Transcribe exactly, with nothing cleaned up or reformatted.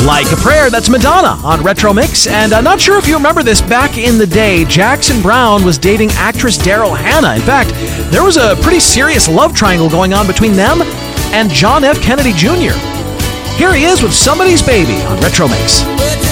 Like a Prayer, that's Madonna on Retro Mix. And I'm not sure if you remember this, back in the day, Jackson Browne was dating actress Daryl Hannah. In fact, there was a pretty serious love triangle going on between them and John F. Kennedy Junior Here he is with Somebody's Baby on Retro Mix.